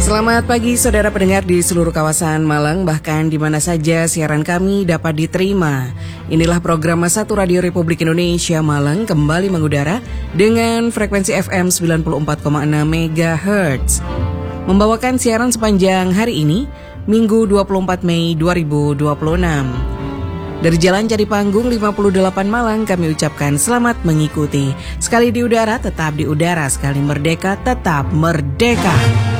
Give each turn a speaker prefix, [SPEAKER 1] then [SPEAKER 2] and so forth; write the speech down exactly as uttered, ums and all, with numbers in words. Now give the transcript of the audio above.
[SPEAKER 1] Selamat pagi saudara pendengar di seluruh kawasan Malang, bahkan di mana saja siaran kami dapat diterima. Inilah program Satu Radio Republik Indonesia Malang kembali mengudara dengan frekuensi F M sembilan puluh empat koma enam megahertz. Membawakan siaran sepanjang hari ini, Minggu dua puluh empat Mei dua ribu dua puluh enam. Dari Jalan Cari Panggung lima puluh delapan Malang kami ucapkan selamat mengikuti. Sekali di udara tetap di udara, sekali merdeka tetap merdeka.